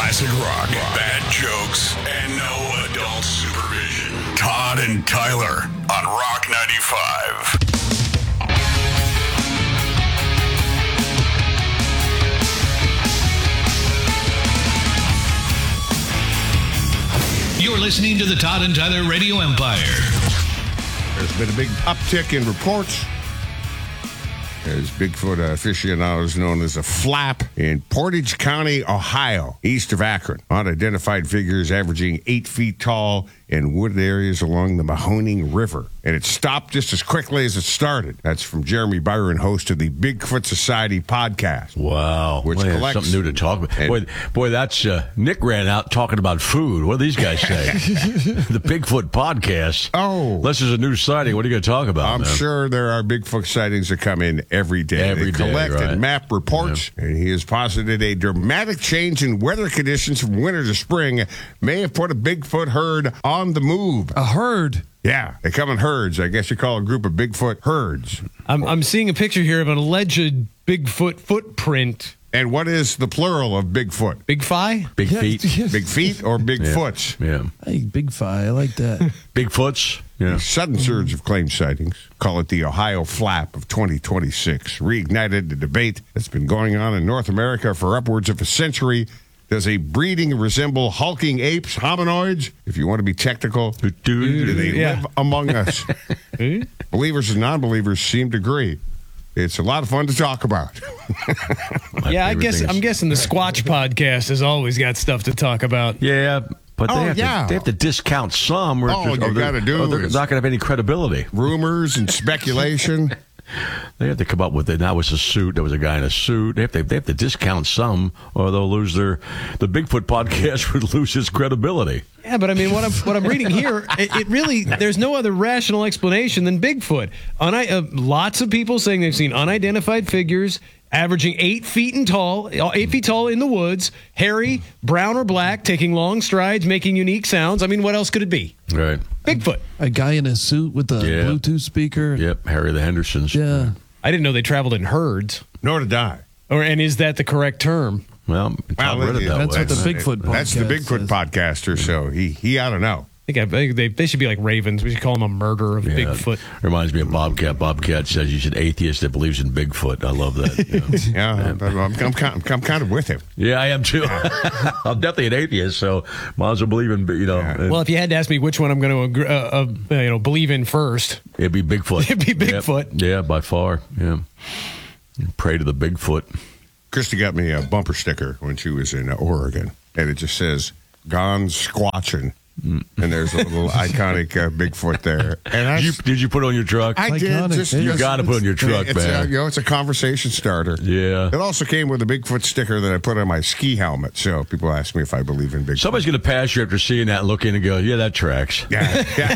Classic rock, bad jokes, and no adult supervision. Todd and Tyler on Rock 95. You're listening to the Todd and Tyler Radio Empire. There's been a big uptick in reports as Bigfoot aficionados known as a flap in Portage County, Ohio, east of Akron. Unidentified figures averaging 8 feet tall in wooded areas along the Mahoning River. And it stopped just as quickly as it started. That's from Jeremy Byron, host of the Bigfoot Society podcast. Wow. Which Man, collects something new to talk about. Boy, that's Nick ran out talking about food. What do these guys say? The Bigfoot podcast. Oh. Unless there's a new sighting, what are you going to talk about, I'm man? sure there are Bigfoot sightings that come in every day. Every they day, collect right. and map reports, and he has posited a dramatic change in weather conditions from winter to spring may have put a Bigfoot herd on the move. A herd? Yeah, they come in herds. I guess you call a group of Bigfoot herds. I'm seeing a picture here of an alleged Bigfoot footprint. And what is the plural of Bigfoot? Big Fi? Big feet. Big feet or big Yeah. foots? Yeah. Hey, Big Fi, I like that. Bigfoots. Yeah. The sudden surge of claimed sightings, call it the Ohio Flap of 2026, reignited the debate that's been going on in North America for upwards of a century. Does a breeding resemble hulking apes, hominoids? If you want to be technical, do they live among us? Believers and non-believers seem to agree. It's a lot of fun to talk about. Yeah, I'm guessing the Squatch podcast has always got stuff to talk about. Yeah, but they Oh, have to discount some. Or All you they're- gotta do they're is- not going to have any credibility. Rumors and speculation. They have to come up with it. That was a suit. There was a guy in a suit. They have to discount some, or they'll lose the Bigfoot podcast would lose its credibility. Yeah, but I mean, what I'm reading here, it really, there's no other rational explanation than Bigfoot. Lots of people saying they've seen unidentified figures averaging 8 feet tall in the woods, hairy, brown or black, taking long strides, making unique sounds. I mean, what else could it be? Right. Bigfoot. A guy in a suit with a Bluetooth speaker. Yep. Harry the Hendersons. Yeah. I didn't know they traveled in herds. Nor did I. And is that the correct term? Well, Todd read it that that's way. what the Bigfoot podcast That's the Bigfoot says. podcaster, so he ought to know. I think they should be like ravens. We should call them a murder of Yeah. Bigfoot. Reminds me of Bobcat. Bobcat says he's an atheist that believes in Bigfoot. I love that. Yeah, I'm kind of with him. Yeah, I am too. I'm definitely an atheist, so might as well believe in, Well, if you had to ask me which one I'm going to believe in first, it'd be Bigfoot. It'd be Bigfoot. Yep. Yeah, by far. Yeah. Pray to the Bigfoot. Christy got me a bumper sticker when she was in Oregon, and it just says "Gone Squatching," and there's a little iconic Bigfoot there. And Did you put it on your truck? I did. Iconic. You got to put it on your truck, it's man. it's a conversation starter. Yeah. It also came with a Bigfoot sticker that I put on my ski helmet. So people ask me if I believe in Bigfoot. Somebody's going to pass you after seeing that and look in and go, yeah, that tracks. Yeah.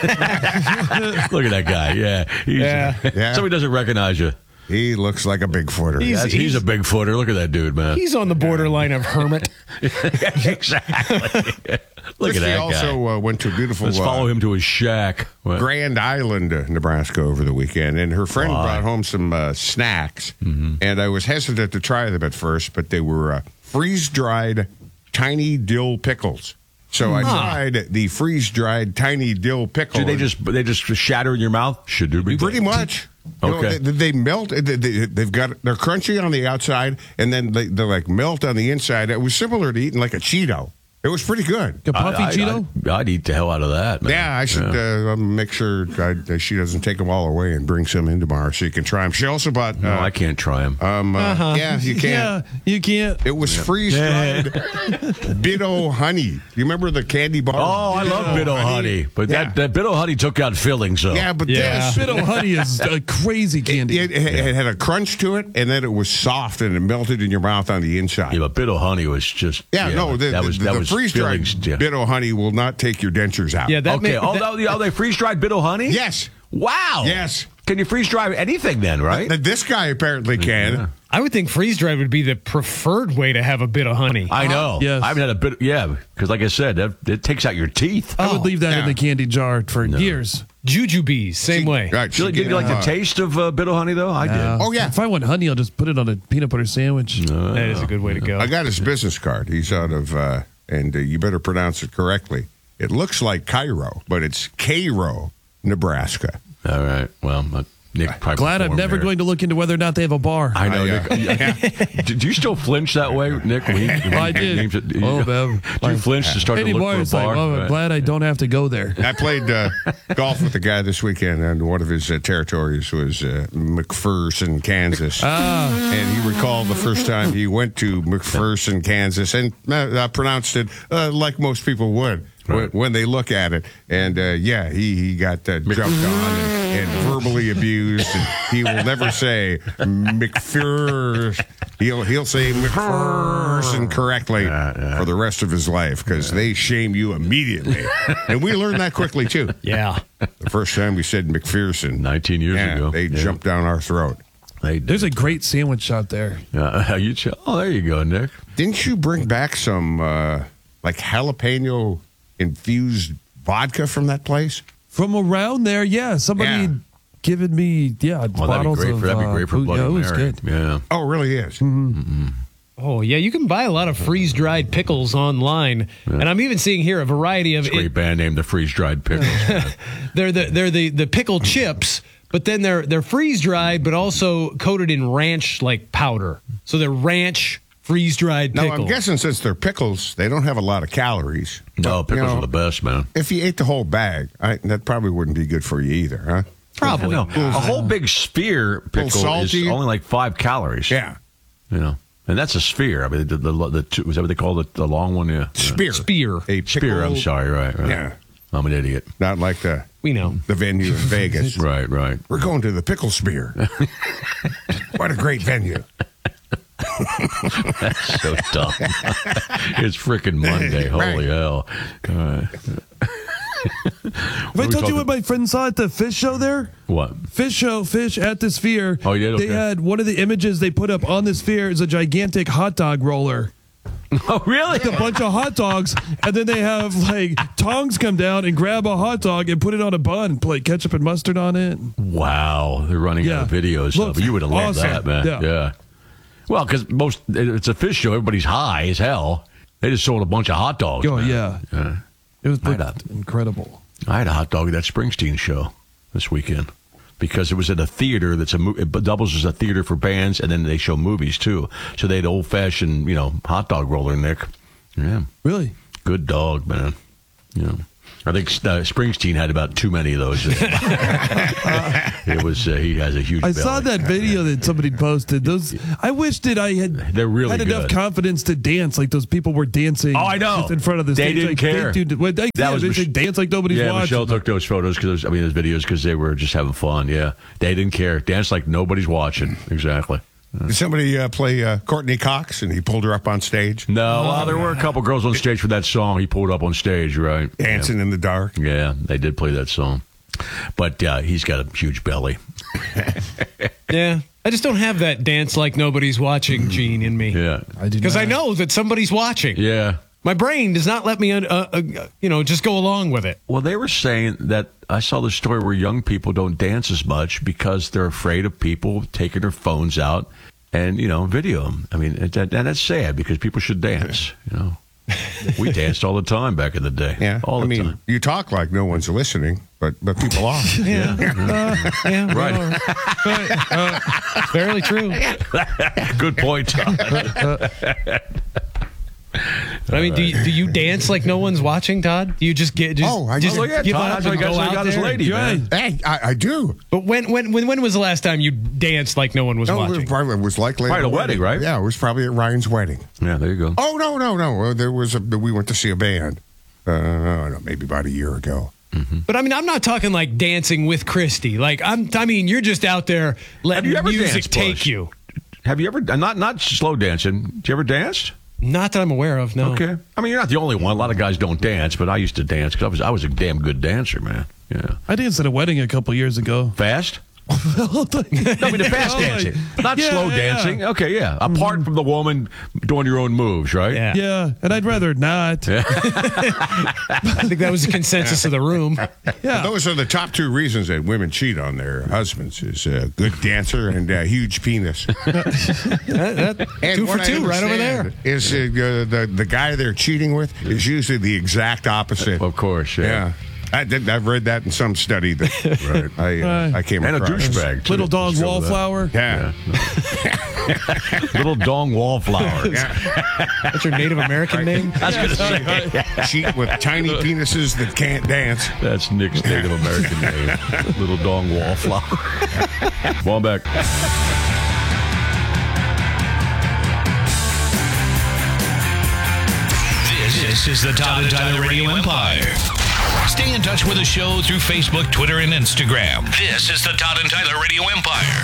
Look at that guy. Yeah. Yeah. Somebody doesn't recognize you. He looks like a Bigfooter. He's a Bigfooter. Look at that dude, man. he's on the borderline of hermit. Exactly. Look at Christy that also guy. Went to beautiful Let's follow him to his shack. What? Grand Island, Nebraska over the weekend, and her friend brought home some snacks, and I was hesitant to try them at first, but they were freeze-dried tiny dill pickles. So I tried the freeze-dried tiny dill pickle. Should they just shatter in your mouth? Should do be Pretty much. Okay. They melt. They're crunchy on the outside, and then they like melt on the inside. It was similar to eating like a Cheeto. It was pretty good. A puffy Cheeto? I'd eat the hell out of that, man. Yeah, I should make sure she doesn't take them all away and bring some in tomorrow so you can try them. She also bought. No, I can't try them. Yeah, you can. Yeah, you can't. It was freeze-dried Biddo honey. You remember the candy bar? Oh, I love Biddo honey. But that Biddo honey took out fillings, though. Yeah, but Yeah. this Biddo honey is a crazy candy. it had a crunch to it, and then it was soft and it melted in your mouth on the inside. Yeah, but Biddo honey was just... The was freeze-dried fillings, yeah. Biddo honey will not take your dentures out. Yeah, that Okay, may, they freeze-dried Biddo honey? Yes. Wow. Yes. Can you freeze-dry anything then, right? This guy apparently can. Yeah. I would think freeze-dried would be the preferred way to have a bit of honey. I know. Yes. I haven't had a bit... Yeah, because like I said, it takes out your teeth. I would leave that in yeah. the candy jar for years. Jujubes, same way. Right. Did you like the taste of Biddo honey, though? I did. Oh, yeah. If I want honey, I'll just put it on a peanut butter sandwich. That is a good way to go. I got his business card. He's out of and you better pronounce it correctly. It looks like Cairo, but it's Cairo, Nebraska. All right. Well, Nick probably Glad I'm performed never there. going to look into whether or not they have a bar. I know. Nick. Do you still flinch that way, Nick? When I did. names it? Oh, man. Do you flinch to start to Anymore, look it's for a like, bar? oh, I'm Right. glad I don't have to go there. I played golf with a guy this weekend, and one of his territories was McPherson, Kansas. And he recalled the first time he went to McPherson, Kansas, and pronounced it like most people would. Right. When they look at it, and he got jumped on and verbally abused. And he will never say McPherson. He'll say McPherson correctly for the rest of his life because they shame you immediately. And we learned that quickly too. Yeah. The first time we said McPherson, 19 years ago. they jumped down our throat. There's a great sandwich out there. there you go, Nick. Didn't you bring back some like jalapeno infused vodka from that place? From around there, yeah. Somebody had given me, bottles that'd be great for food. Bloody Yeah, it was Mary. good. Yeah. Oh, it really is. Oh, yeah. You can buy a lot of freeze-dried pickles online. And I'm even seeing here a variety of... Great band name, the Freeze Dried Pickles. They're the pickle chips, but then they're freeze-dried, but also coated in ranch-like powder. So they're ranch freeze-dried No, pickles. I'm guessing since they're pickles, they don't have a lot of calories. No, But, pickles are the best, man. If you ate the whole bag, that probably wouldn't be good for you either, huh? Probably. No, a whole big sphere pickle is salty. only like 5 calories. Yeah. You know, and that's a sphere. I mean, the two, is that what they call it? The long one? Yeah. Spear. Spear. A Spear. I'm pickle- sorry. Right. Yeah. I'm an idiot. Not like the We know. venue in Vegas. Right. We're going to the Pickle Spear. What a great venue. So dumb. It's freaking Monday. Holy hell. All right. Have I told you what my friend saw at the fish show there? What? Fish at the Sphere. Oh, you did? They Okay. had one of the images they put up on the Sphere is a gigantic hot dog roller. Oh, really? A bunch of hot dogs, and then they have like tongs come down and grab a hot dog and put it on a bun, put like ketchup and mustard on it. Wow. They're running out of Yeah. videos. Looks But you would have loved awesome. that, man. Yeah. Well, because it's a fish show. Everybody's high as hell. They just sold a bunch of hot dogs. Oh man. yeah, it was Right up. incredible. I had a hot dog at that Springsteen show this weekend because it was at a theater it doubles as a theater for bands, and then they show movies too. So they had old fashioned, hot dog roller, Nick. Yeah, Really? good dog, man. Yeah. I think Springsteen had about too many of those. It was he has a huge. I belly. saw that video that somebody posted. Those I wish that I had. They're really had enough good. confidence to dance like those people were dancing. Oh, I know. just in front of the They stage. didn't like, care. They should dance like nobody's Yeah, watching. Michelle took those photos those videos because they were just having fun. Yeah, they didn't care. Dance like nobody's watching. Exactly. Did somebody play Courtney Cox and he pulled her up on stage? No, well, there were a couple girls on stage for that song. He pulled up on stage, right? Dancing in the dark. Yeah, they did play that song. But he's got a huge belly. Yeah. I just don't have that dance like nobody's watching gene in me. Yeah. Because I know that somebody's watching. Yeah. My brain does not let me, just go along with it. Well, they were saying that I saw the story where young people don't dance as much because they're afraid of people taking their phones out and, video them. I mean, and that's sad because people should dance, We danced all the time back in the day. Yeah. All the time. You talk like no one's listening, but people are. Yeah. Yeah. Right. It's barely true. Good point, Tom. But I mean, do you dance like no one's watching, Todd? Do you just I give Todd, up that's why and he go out got his there? lady, man. Hey, I do. But when was the last time you danced like no one was watching? It was likely Probably at a wedding, right? Yeah, it was probably at Ryan's wedding. Yeah, there you go. Oh, no. There was we went to see a band. Maybe about a year ago. But I mean, I'm not talking like dancing with Christy. Like you're just out there letting you ever music danced, take Bush? you. Have you ever, not slow dancing, did you ever dance? Not that I'm aware of. No. Okay. I mean, you're not the only one. A lot of guys don't dance, but I used to dance because I was a damn good dancer, man. Yeah. I danced at a wedding a couple years ago. Fast? No, I mean the fast dancing, not slow dancing. Okay, yeah. Apart from the woman doing your own moves, right? Yeah. Yeah, and I'd rather not. I think that was the consensus of the room. Yeah. Those are the top two reasons that women cheat on their husbands: is a good dancer and a huge penis. That, And 2 for what I 2 right over there. understand is the guy they're cheating with is usually the exact opposite. Of course, yeah. I've read that in some study that I came And a across. douchebag. too. Little dog Show that. wallflower. Yeah. Little dong wallflowers. That's your Native American name? I was going to say. Cheat with tiny penises that can't dance. That's Nick's Native American name. Little dong wallflower. Come on back. This is the Todd and Tyler Radio Empire. Stay in touch with the show through Facebook, Twitter, and Instagram. This is the Todd and Tyler Radio Empire.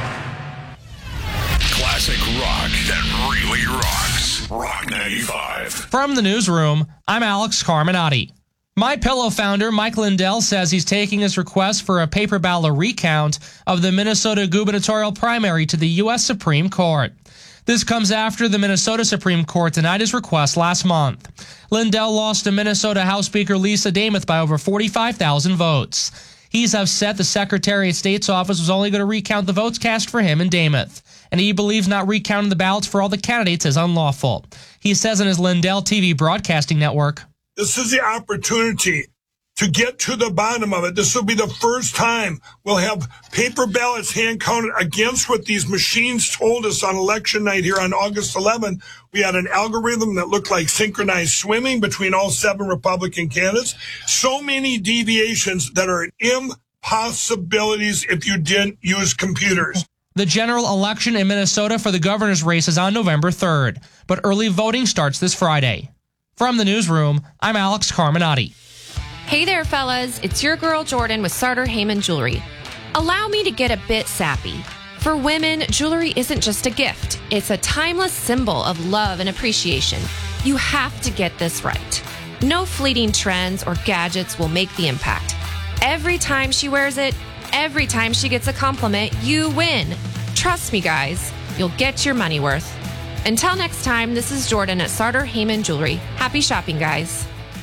Classic rock that really rocks. Rock 95. From the newsroom, I'm Alex Carminati. MyPillow founder Mike Lindell says he's taking his request for a paper ballot recount of the Minnesota gubernatorial primary to the U.S. Supreme Court. This comes after the Minnesota Supreme Court denied his request last month. Lindell lost to Minnesota House Speaker Lisa Demuth by over 45,000 votes. He's upset the Secretary of State's office was only going to recount the votes cast for him and Demuth, and he believes not recounting the ballots for all the candidates is unlawful. He says in his Lindell TV broadcasting network, "This is the opportunity to get to the bottom of it. This will be the first time we'll have paper ballots hand counted against what these machines told us on election night here on August 11. We had an algorithm that looked like synchronized swimming between all 7 Republican candidates. So many deviations that are impossibilities if you didn't use computers." The general election in Minnesota for the governor's race is on November 3rd, but early voting starts this Friday. From the newsroom, I'm Alex Carminati. Hey there, fellas. It's your girl Jordan with Sartor Heyman Jewelry. Allow me to get a bit sappy. For women, jewelry isn't just a gift. It's a timeless symbol of love and appreciation. You have to get this right. No fleeting trends or gadgets will make the impact. Every time she wears it, every time she gets a compliment, you win. Trust me, guys. You'll get your money worth. Until next time, this is Jordan at Sartor Heyman Jewelry. Happy shopping, guys.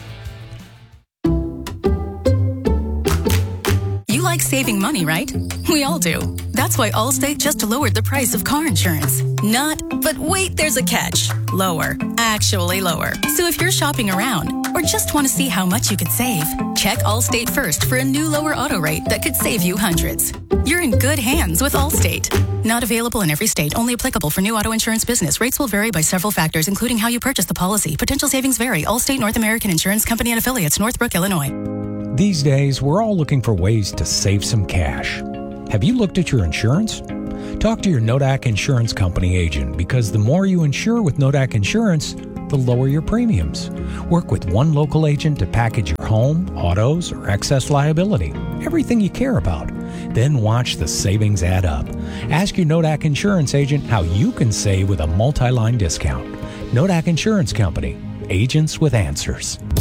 You like saving money, right? We all do. That's why Allstate just lowered the price of car insurance. Not, but wait, there's a catch. Lower. Actually lower. So if you're shopping around or just want to see how much you could save, check Allstate first for a new lower auto rate that could save you hundreds. You're in good hands with Allstate. Not available in every state. Only applicable for new auto insurance business. Rates will vary by several factors, including how you purchase the policy. Potential savings vary. Allstate North American Insurance Company and Affiliates, Northbrook, Illinois. These days, we're all looking for ways to save some cash. Have you looked at your insurance? Talk to your Nodak Insurance Company agent, because the more you insure with Nodak Insurance, the lower your premiums. Work with one local agent to package your home, autos, or excess liability, everything you care about. Then watch the savings add up. Ask your Nodak Insurance agent how you can save with a multi-line discount. Nodak Insurance Company, agents with answers.